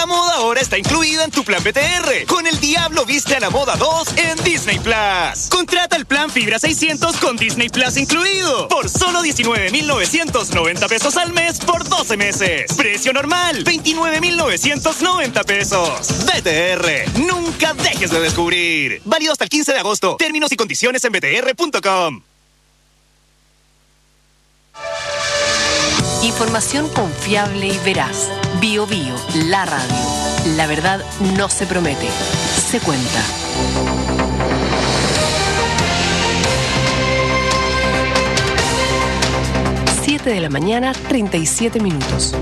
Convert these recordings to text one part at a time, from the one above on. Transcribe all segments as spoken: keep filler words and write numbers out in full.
La moda ahora está incluida en tu plan B T R. Con El Diablo Viste a la Moda dos en Disney Plus. Contrata el plan Fibra seiscientos con Disney Plus incluido. Por solo diecinueve mil novecientos noventa pesos al mes por doce meses. Precio normal, veintinueve mil novecientos noventa pesos. B T R, nunca dejes de descubrir. Válido hasta el quince de agosto. Términos y condiciones en b t r punto com. Información confiable y veraz. Bio Bio, la radio. La verdad no se promete, se cuenta. siete de la mañana, treinta y siete minutos.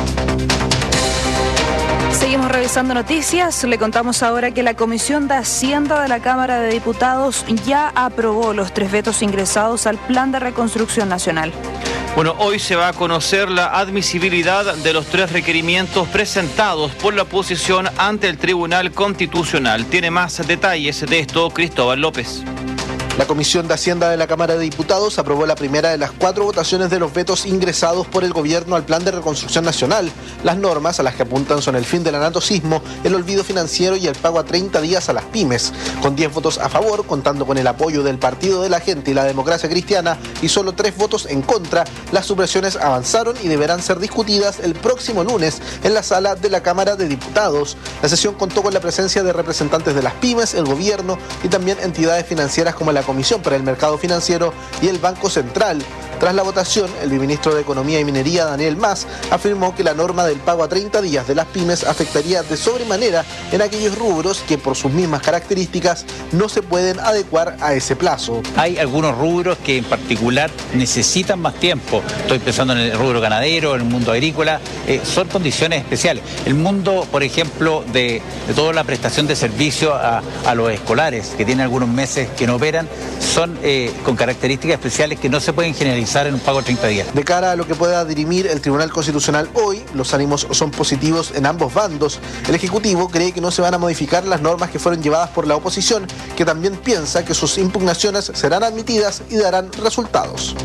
Seguimos revisando noticias. Le contamos ahora que la Comisión de Hacienda de la Cámara de Diputados ya aprobó los tres vetos ingresados al Plan de Reconstrucción Nacional. Bueno, hoy se va a conocer la admisibilidad de los tres requerimientos presentados por la oposición ante el Tribunal Constitucional. Tiene más detalles de esto Cristóbal López. La Comisión de Hacienda de la Cámara de Diputados aprobó la primera de las cuatro votaciones de los vetos ingresados por el Gobierno al Plan de Reconstrucción Nacional. Las normas a las que apuntan son el fin del anatocismo, el olvido financiero y el pago a treinta días a las pymes. Con diez votos a favor, contando con el apoyo del Partido de la Gente y la Democracia Cristiana, y solo tres votos en contra, las supresiones avanzaron y deberán ser discutidas el próximo lunes en la sala de la Cámara de Diputados. La sesión contó con la presencia de representantes de las pymes, el Gobierno y también entidades financieras como la Comisión para el Mercado Financiero y el Banco Central. Tras la votación, el viceministro de Economía y Minería, Daniel Mas, afirmó que la norma del pago a treinta días de las pymes afectaría de sobremanera en aquellos rubros que por sus mismas características no se pueden adecuar a ese plazo. Hay algunos rubros que en particular necesitan más tiempo. Estoy pensando en el rubro ganadero, en el mundo agrícola. Eh, son condiciones especiales. El mundo, por ejemplo, de, de toda la prestación de servicio a, a los escolares, que tienen algunos meses que no operan, son eh, con características especiales que no se pueden generalizar en un pago de treinta días. De cara a lo que pueda dirimir el Tribunal Constitucional hoy, los ánimos son positivos en ambos bandos. El Ejecutivo cree que no se van a modificar las normas que fueron llevadas por la oposición, que también piensa que sus impugnaciones serán admitidas y darán resultados.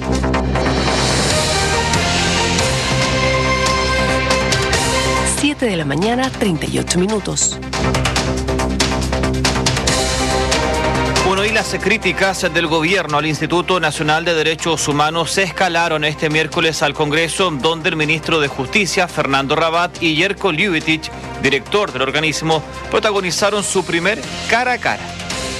siete de la mañana, treinta y ocho minutos. Bueno, y las críticas del gobierno al Instituto Nacional de Derechos Humanos se escalaron este miércoles al Congreso, donde el ministro de Justicia, Fernando Rabat, y Jerko Ljubicic, director del organismo, protagonizaron su primer cara a cara.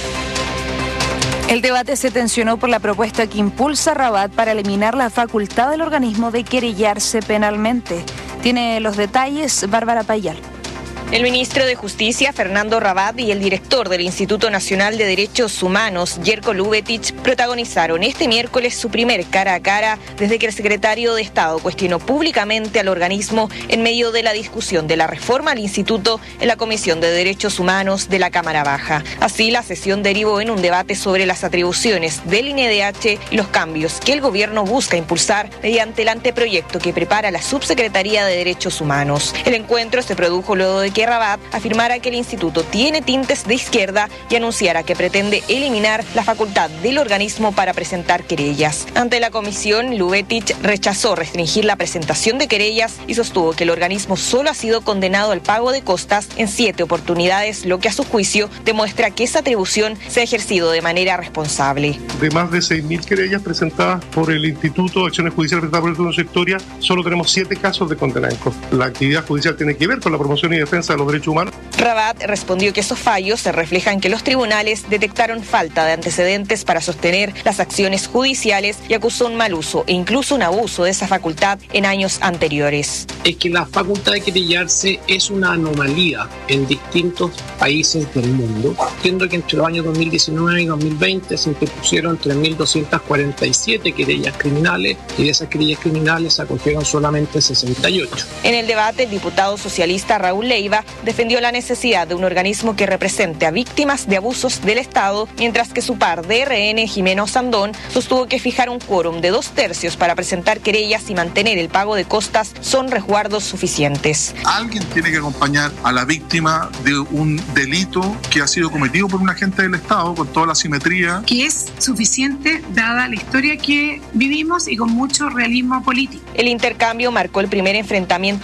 El debate se tensionó por la propuesta que impulsa Rabat para eliminar la facultad del organismo de querellarse penalmente. Tiene los detalles Bárbara Payal. El ministro de Justicia, Fernando Rabat, y el director del Instituto Nacional de Derechos Humanos, Jerko Ljubicic, protagonizaron este miércoles su primer cara a cara desde que el secretario de Estado cuestionó públicamente al organismo en medio de la discusión de la reforma al instituto en la Comisión de Derechos Humanos de la Cámara Baja. Así, la sesión derivó en un debate sobre las atribuciones del I N E D H y los cambios que el gobierno busca impulsar mediante el anteproyecto que prepara la Subsecretaría de Derechos Humanos. El encuentro se produjo luego de que Rabat afirmara que el instituto tiene tintes de izquierda y anunciara que pretende eliminar la facultad del organismo para presentar querellas. Ante la comisión, Ljubicic rechazó restringir la presentación de querellas y sostuvo que el organismo solo ha sido condenado al pago de costas en siete oportunidades, lo que a su juicio demuestra que esa atribución se ha ejercido de manera responsable. De más de seis mil querellas presentadas por el Instituto de Acciones Judiciales presentadas por el Instituto de Historia, solo tenemos siete casos de condena en costa. La actividad judicial tiene que ver con la promoción y defensa de los derechos humanos. Rabat respondió que esos fallos se reflejan que los tribunales detectaron falta de antecedentes para sostener las acciones judiciales y acusó un mal uso e incluso un abuso de esa facultad en años anteriores. Es que la facultad de querellarse es una anomalía en distintos países del mundo. Entiendo que entre los años dos mil diecinueve y dos mil veinte se interpusieron tres mil doscientas cuarenta y siete querellas criminales y de esas querellas criminales se acogieron solamente sesenta y ocho. En el debate, el diputado socialista Raúl Leiva defendió la necesidad de un organismo que represente a víctimas de abusos del Estado, mientras que su par de R N, Jimeno Sandón, sostuvo que fijar un quórum de dos tercios para presentar querellas y mantener el pago de costas son resguardos suficientes. Alguien tiene que acompañar a la víctima de un delito que ha sido cometido por un agente del Estado con toda la simetría. Que es suficiente dada la historia que vivimos y con mucho realismo político. El intercambio marcó el primer enfrentamiento